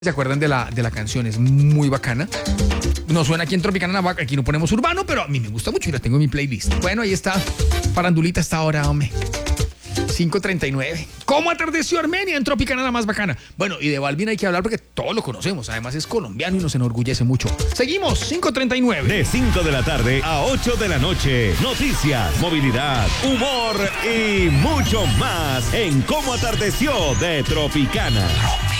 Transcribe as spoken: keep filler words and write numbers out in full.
¿Se acuerdan de la, de la canción? Es muy bacana. No suena aquí en Tropicana, aquí no ponemos urbano, pero a mí me gusta mucho y la tengo en mi playlist. Bueno, ahí está. Farandulita hasta ahora, hombre. cinco treinta y nueve. ¿Cómo atardeció Armenia en Tropicana, la más bacana? Bueno, y de Balvin hay que hablar porque todos lo conocemos. Además es colombiano y nos enorgullece mucho. Seguimos, cinco treinta y nueve. De cinco de la tarde a ocho de la noche. Noticias, movilidad, humor y mucho más en Cómo atardeció de Tropicana.